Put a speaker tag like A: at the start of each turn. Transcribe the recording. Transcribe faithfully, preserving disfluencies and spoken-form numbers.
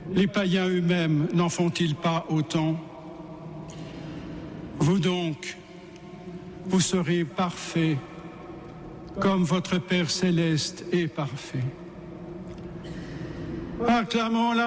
A: Les païens eux-mêmes n'en font-ils pas autant? Vous donc, vous serez parfaits comme votre Père céleste est parfait. Acclamons la